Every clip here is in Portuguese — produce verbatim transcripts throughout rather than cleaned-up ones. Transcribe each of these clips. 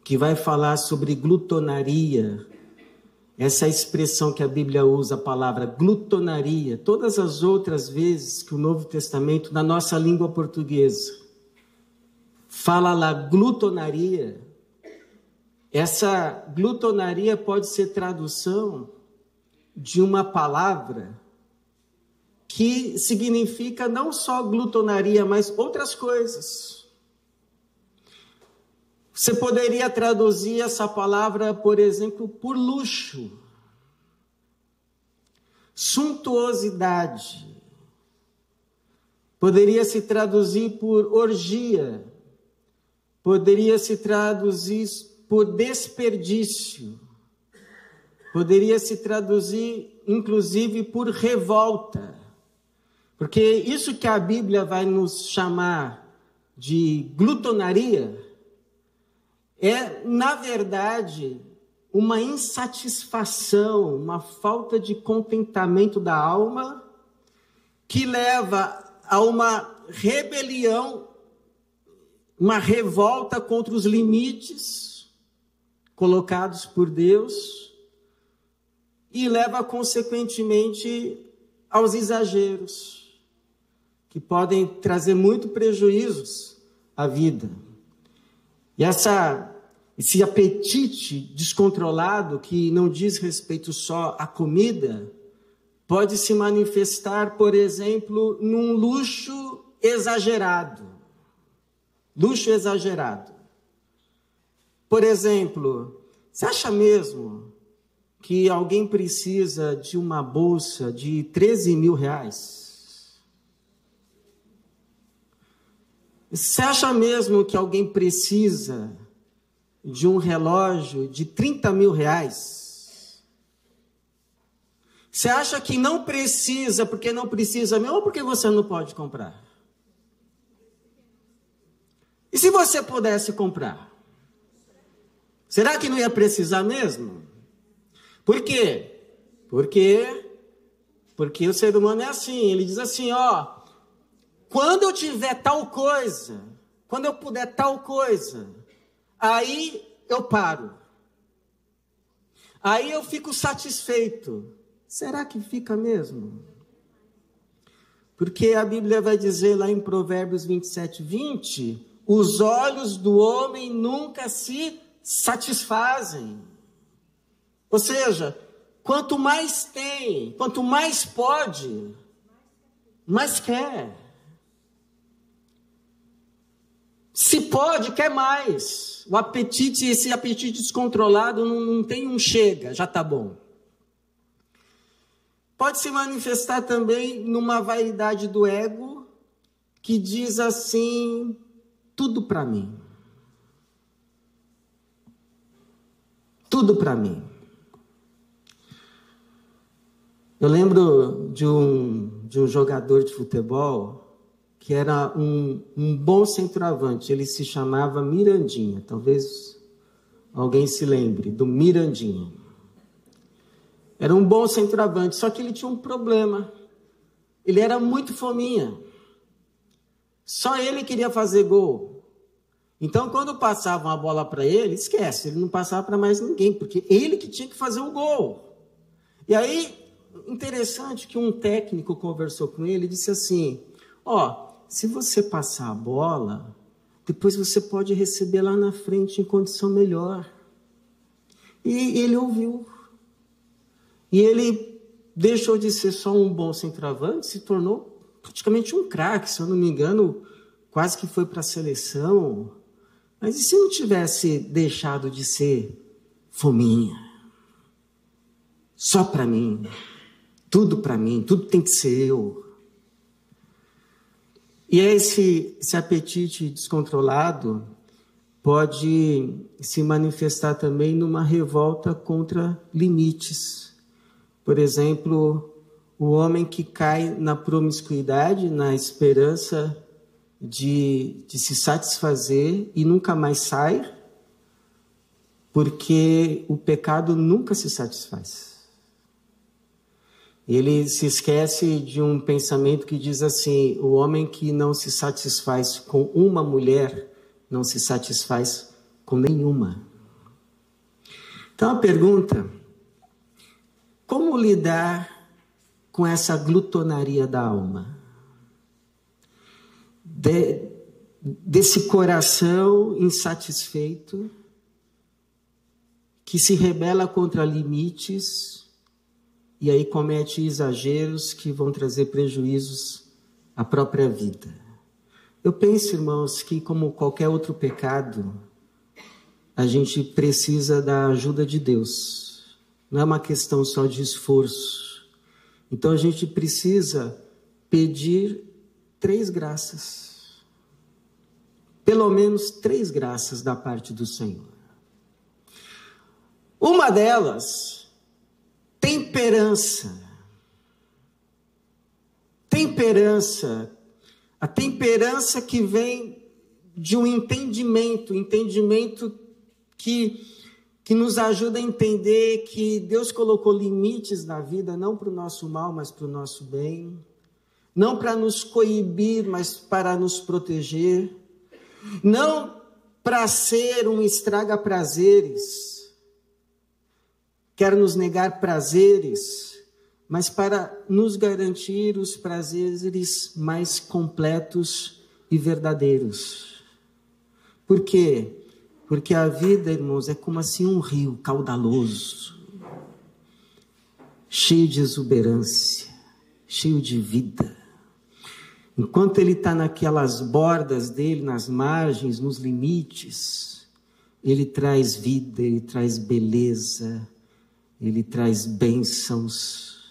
que vai falar sobre glutonaria. Essa expressão que a Bíblia usa, a palavra glutonaria, todas as outras vezes que o Novo Testamento, na nossa língua portuguesa, fala lá glutonaria, essa glutonaria pode ser tradução de uma palavra que significa não só glutonaria, mas outras coisas. Você poderia traduzir essa palavra, por exemplo, por luxo, suntuosidade. Poderia se traduzir por orgia. Poderia se traduzir por desperdício. Poderia se traduzir, inclusive, por revolta. Porque isso que a Bíblia vai nos chamar de glutonaria é, na verdade, uma insatisfação, uma falta de contentamento da alma que leva a uma rebelião, uma revolta contra os limites colocados por Deus e leva, consequentemente, aos exageros, que podem trazer muito prejuízos à vida. E essa, esse apetite descontrolado, que não diz respeito só à comida, pode se manifestar, por exemplo, num luxo exagerado. Luxo exagerado. Por exemplo, você acha mesmo que alguém precisa de uma bolsa de treze mil reais? Você acha mesmo que alguém precisa de um relógio de trinta mil reais? Você acha que não precisa porque não precisa mesmo ou porque você não pode comprar? E se você pudesse comprar? Será que não ia precisar mesmo? Por quê? Porque, porque o ser humano é assim, ele diz assim, ó, quando eu tiver tal coisa, quando eu puder tal coisa, aí eu paro. Aí eu fico satisfeito. Será que fica mesmo? Porque a Bíblia vai dizer lá em Provérbios vinte e sete, vinte, os olhos do homem nunca se satisfazem. Ou seja, quanto mais tem, quanto mais pode, mais quer. Se pode, quer mais. O apetite, esse apetite descontrolado não, não tem um chega, já está bom. Pode se manifestar também numa vaidade do ego que diz assim, tudo para mim. Tudo para mim. Eu lembro de um, de um jogador de futebol que era um, um bom centroavante, ele se chamava Mirandinha, talvez alguém se lembre do Mirandinha. Era um bom centroavante, só que ele tinha um problema, ele era muito fominha, só ele queria fazer gol. Então, quando passavam a bola para ele, esquece, ele não passava para mais ninguém, porque ele que tinha que fazer o gol. E aí, interessante que um técnico conversou com ele e disse assim, ó, se você passar a bola, depois você pode receber lá na frente em condição melhor. E ele ouviu. E ele deixou de ser só um bom centroavante, se tornou praticamente um craque, se eu não me engano, quase que foi para a seleção. Mas e se não tivesse deixado de ser fominha? Só para mim. Tudo para mim, tudo tem que ser eu. E esse, esse apetite descontrolado pode se manifestar também numa revolta contra limites. Por exemplo, o homem que cai na promiscuidade, na esperança de, de se satisfazer e nunca mais sai, porque o pecado nunca se satisfaz. Ele se esquece de um pensamento que diz assim, o homem que não se satisfaz com uma mulher, não se satisfaz com nenhuma. Então a pergunta: como lidar com essa glutonaria da alma? De, desse coração insatisfeito, que se rebela contra limites e aí comete exageros que vão trazer prejuízos à própria vida. Eu penso, irmãos, que como qualquer outro pecado, a gente precisa da ajuda de Deus. Não é uma questão só de esforço. Então a gente precisa pedir três graças. Pelo menos três graças da parte do Senhor. Uma delas, temperança. Temperança. A temperança que vem de um entendimento, entendimento que, que nos ajuda a entender que Deus colocou limites na vida, não para o nosso mal, mas para o nosso bem. Não para nos coibir, mas para nos proteger. Não para ser um estraga-prazeres, quer nos negar prazeres, mas para nos garantir os prazeres mais completos e verdadeiros. Por quê? Porque a vida, irmãos, é como assim um rio caudaloso, cheio de exuberância, cheio de vida. Enquanto ele está naquelas bordas dele, nas margens, nos limites, ele traz vida, ele traz beleza, ele traz bênçãos.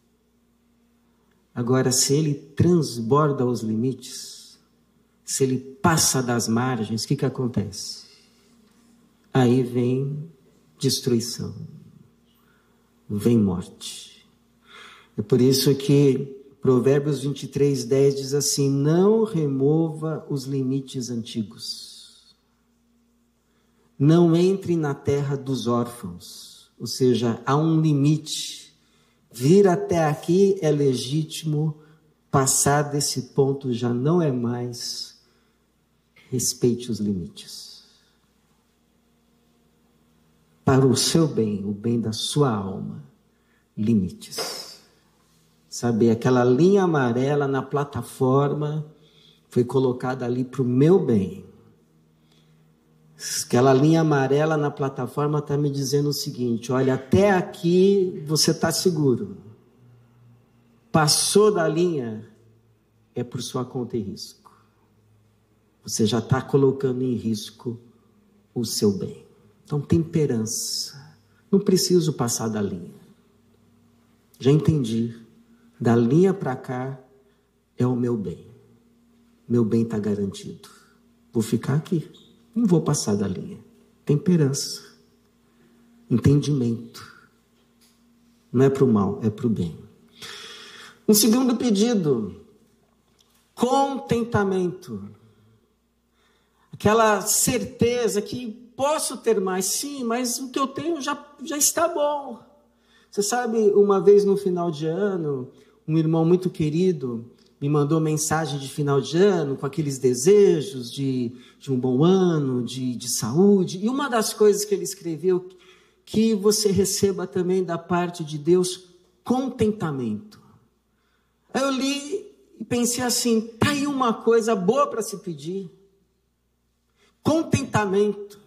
Agora, se ele transborda os limites, se ele passa das margens, o que que acontece? Aí vem destruição, vem morte. É por isso que Provérbios vinte e três, dez diz assim: não remova os limites antigos. Não entre na terra dos órfãos. Ou seja, há um limite. Vir até aqui é legítimo, passar desse ponto já não é mais. Respeite os limites. Para o seu bem, o bem da sua alma, limites. Sabe, aquela linha amarela na plataforma foi colocada ali para o meu bem. Aquela linha amarela na plataforma está me dizendo o seguinte: olha, até aqui você está seguro. Passou da linha, é por sua conta e risco. Você já está colocando em risco o seu bem. Então, temperança. Não preciso passar da linha. Já entendi. Da linha para cá é o meu bem. Meu bem está garantido. Vou ficar aqui. Não vou passar da linha. Temperança. Entendimento. Não é para o mal, é para o bem. Um segundo pedido. Contentamento. Aquela certeza que posso ter mais, sim, mas o que eu tenho já, já está bom. Você sabe, uma vez no final de ano, um irmão muito querido me mandou mensagem de final de ano com aqueles desejos de, de um bom ano, de, de saúde. E uma das coisas que ele escreveu, que você receba também da parte de Deus, contentamento. Aí eu li e pensei assim, tá aí uma coisa boa para se pedir. Contentamento.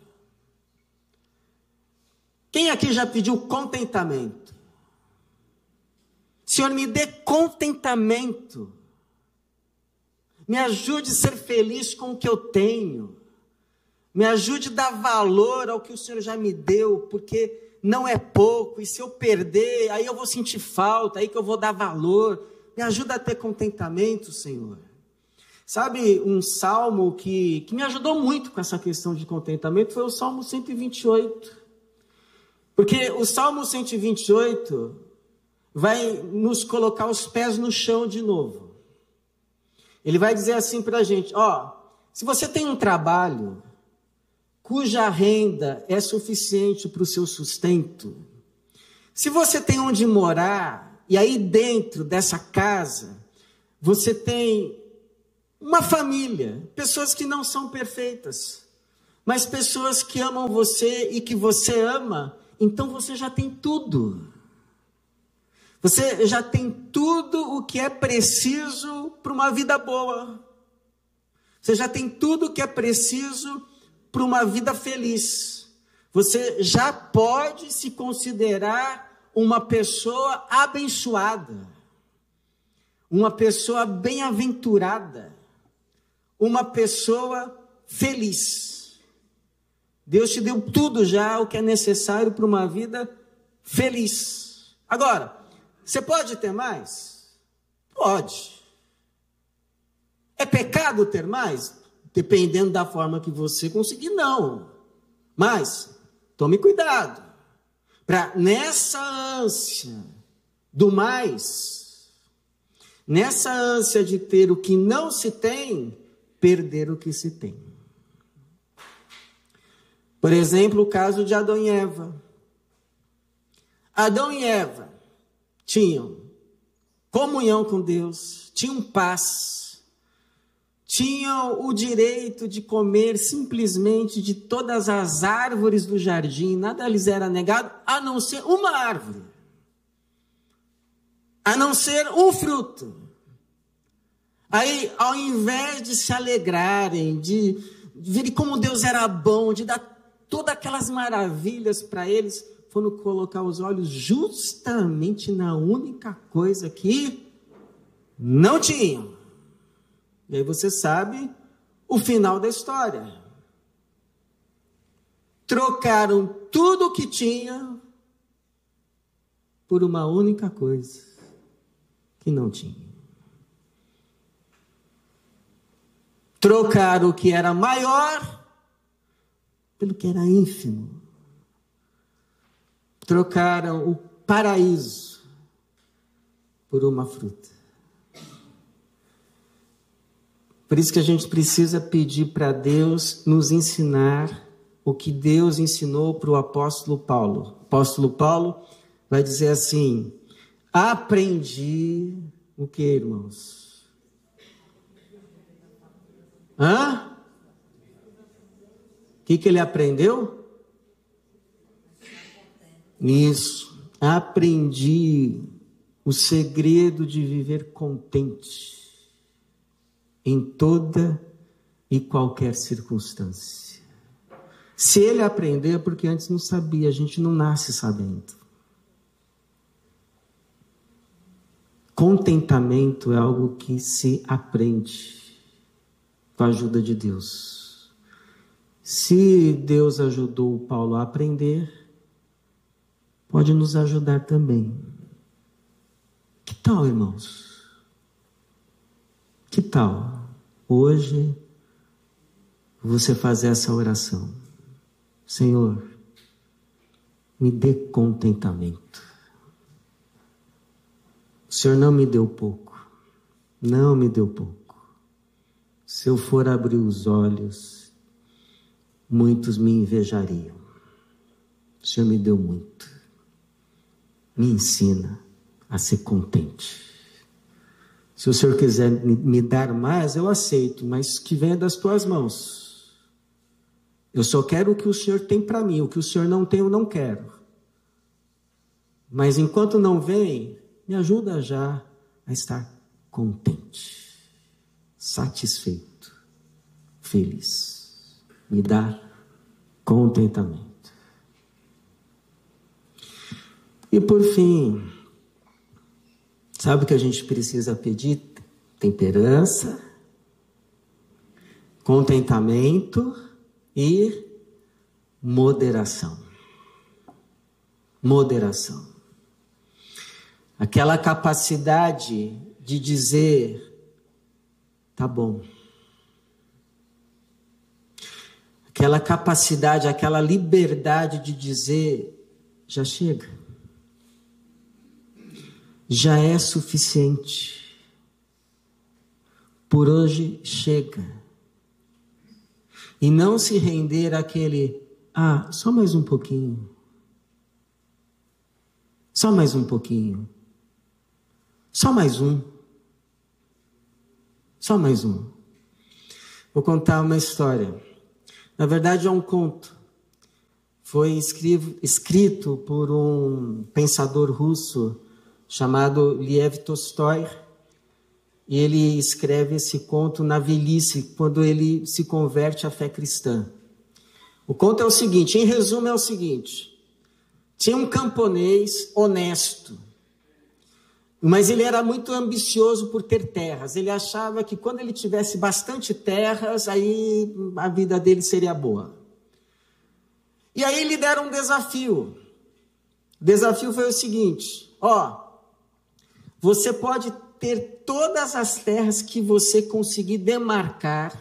Quem aqui já pediu contentamento? Senhor, me dê contentamento. Me ajude a ser feliz com o que eu tenho. Me ajude a dar valor ao que o Senhor já me deu, porque não é pouco. E se eu perder, aí eu vou sentir falta, aí que eu vou dar valor. Me ajuda a ter contentamento, Senhor. Sabe, um salmo que, que me ajudou muito com essa questão de contentamento foi o Salmo cento e vinte e oito. Porque o Salmo cento e vinte e oito vai nos colocar os pés no chão de novo. Ele vai dizer assim para a gente, ó, se você tem um trabalho cuja renda é suficiente para o seu sustento, se você tem onde morar, e aí dentro dessa casa, você tem uma família, pessoas que não são perfeitas, mas pessoas que amam você e que você ama, então você já tem tudo. Você já tem tudo o que é preciso para uma vida boa. Você já tem tudo o que é preciso para uma vida feliz. Você já pode se considerar uma pessoa abençoada, uma pessoa bem-aventurada, uma pessoa feliz. Deus te deu tudo já o que é necessário para uma vida feliz. Agora, você pode ter mais? Pode. É pecado ter mais? Dependendo da forma que você conseguir, não. Mas, tome cuidado, para nessa ânsia do mais, nessa ânsia de ter o que não se tem, perder o que se tem. Por exemplo, o caso de Adão e Eva. Adão e Eva tinham comunhão com Deus, tinham paz, tinham o direito de comer simplesmente de todas as árvores do jardim, nada lhes era negado, a não ser uma árvore, a não ser um fruto. Aí, ao invés de se alegrarem, de verem como Deus era bom, de dar todas aquelas maravilhas para eles, foram colocar os olhos justamente na única coisa que não tinham. E aí você sabe o final da história. Trocaram tudo o que tinham por uma única coisa que não tinha. Trocaram o que era maior pelo que era ínfimo. Trocaram o paraíso por uma fruta. Por isso que a gente precisa pedir para Deus nos ensinar o que Deus ensinou para o apóstolo Paulo. O apóstolo Paulo vai dizer assim: aprendi o que, irmãos? Hã? O que, que ele aprendeu? Isso, aprendi o segredo de viver contente em toda e qualquer circunstância. Se ele aprendeu é porque antes não sabia, a gente não nasce sabendo. Contentamento é algo que se aprende com a ajuda de Deus. Se Deus ajudou o Paulo a aprender, pode nos ajudar também. Que tal, irmãos? Que tal hoje você fazer essa oração? Senhor, me dê contentamento. O Senhor não me deu pouco. Não me deu pouco. Se eu for abrir os olhos, muitos me invejariam. O Senhor me deu muito. Me ensina a ser contente. Se o Senhor quiser me dar mais, eu aceito, mas que venha das tuas mãos. Eu só quero o que o Senhor tem para mim, o que o Senhor não tem, eu não quero. Mas enquanto não vem, me ajuda já a estar contente, satisfeito, feliz. Me dá contentamento. E por fim, sabe o que a gente precisa pedir? Temperança, contentamento e moderação. Moderação. Aquela capacidade de dizer, tá bom. Aquela capacidade, aquela liberdade de dizer, já chega. Já é suficiente. Por hoje chega. E não se render àquele, ah, só mais um pouquinho. Só mais um pouquinho. Só mais um. Só mais um. Vou contar uma história. Na verdade é um conto. foi escrito, escrito por um pensador russo chamado Lev Tolstói, e ele escreve esse conto na velhice, quando ele se converte à fé cristã. O conto é o seguinte, em resumo é o seguinte: tinha um camponês honesto, mas ele era muito ambicioso por ter terras. Ele achava que quando ele tivesse bastante terras, aí a vida dele seria boa. E aí lhe deram um desafio. O desafio foi o seguinte: ó, você pode ter todas as terras que você conseguir demarcar.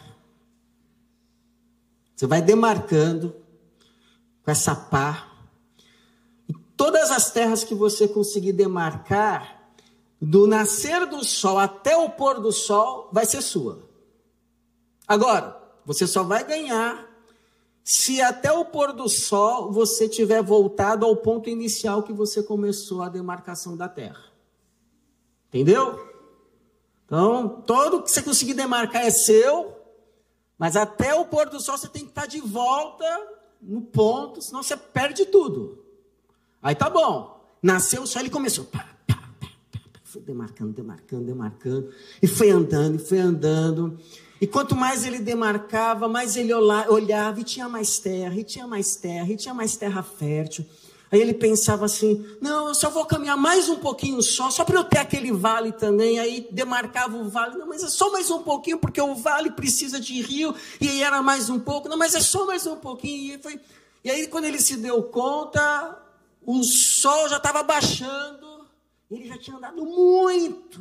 Você vai demarcando com essa pá. E todas as terras que você conseguir demarcar, do nascer do sol até o pôr do sol, vai ser sua. Agora, você só vai ganhar se até o pôr do sol você tiver voltado ao ponto inicial que você começou a demarcação da terra. Entendeu? Então, todo que você conseguir demarcar é seu, mas até o pôr do sol você tem que estar de volta no ponto, senão você perde tudo. Aí tá bom. Nasceu o sol, ele começou. Pá, pá, pá, pá, foi demarcando, demarcando, demarcando. E foi andando, e foi andando. E quanto mais ele demarcava, mais ele olhava, e tinha mais terra, e tinha mais terra, e tinha mais terra fértil. Aí ele pensava assim, não, eu só vou caminhar mais um pouquinho só, só para eu ter aquele vale também. Aí demarcava o vale, não, mas é só mais um pouquinho, porque o vale precisa de rio, e aí era mais um pouco, não, mas é só mais um pouquinho. E, foi... e aí quando ele se deu conta, o sol já estava baixando, ele já tinha andado muito,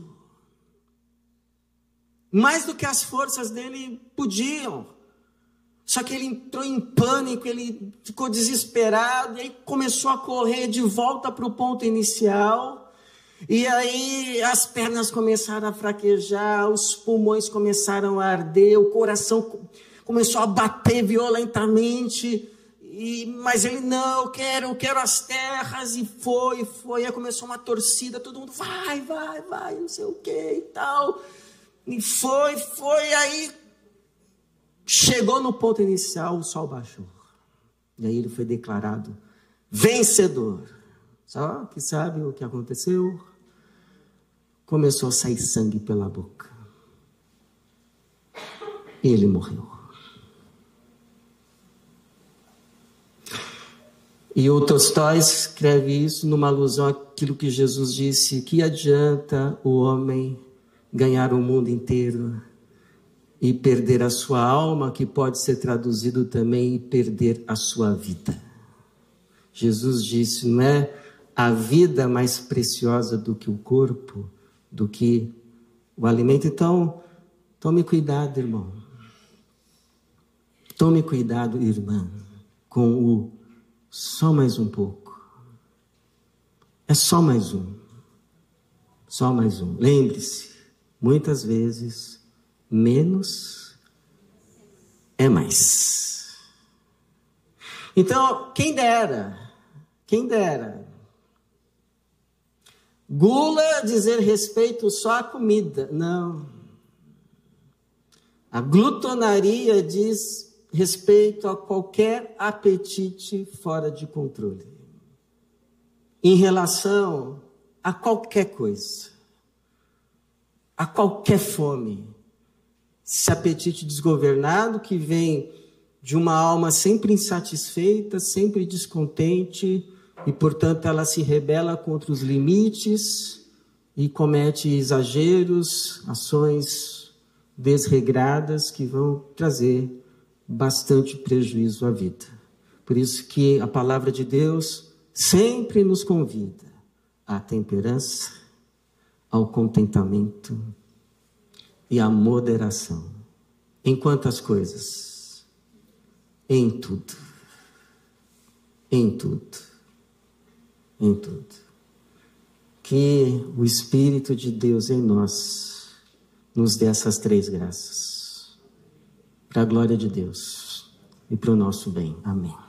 mais do que as forças dele podiam. Só que ele entrou em pânico, ele ficou desesperado, e aí começou a correr de volta para o ponto inicial, e aí as pernas começaram a fraquejar, os pulmões começaram a arder, o coração começou a bater violentamente, e, mas ele, não, eu quero, eu quero as terras, e foi, foi, aí começou uma torcida, todo mundo, vai, vai, vai, não sei o que e tal, e foi, foi, aí... Chegou no ponto inicial, o sol baixou. E aí ele foi declarado vencedor. Só que sabe o que aconteceu? Começou a sair sangue pela boca. E ele morreu. E o Tolstói escreve isso numa alusão àquilo que Jesus disse: que adianta o homem ganhar o mundo inteiro e perder a sua alma, que pode ser traduzido também e perder a sua vida. Jesus disse, não é a vida mais preciosa do que o corpo, do que o alimento? Então, tome cuidado, irmão. Tome cuidado, irmã, com o só mais um pouco. É só mais um. Só mais um. Lembre-se, muitas vezes... menos é mais. Então, quem dera, quem dera, gula dizer respeito só à comida. Não. A glutonaria diz respeito a qualquer apetite fora de controle, em relação a qualquer coisa, a qualquer fome. Esse apetite desgovernado que vem de uma alma sempre insatisfeita, sempre descontente, e, portanto, ela se rebela contra os limites e comete exageros, ações desregradas que vão trazer bastante prejuízo à vida. Por isso que a palavra de Deus sempre nos convida à temperança, ao contentamento e a moderação. Em quantas coisas? Em tudo. Em tudo. Em tudo. Que o Espírito de Deus em nós nos dê essas três graças. Para a glória de Deus e para o nosso bem. Amém.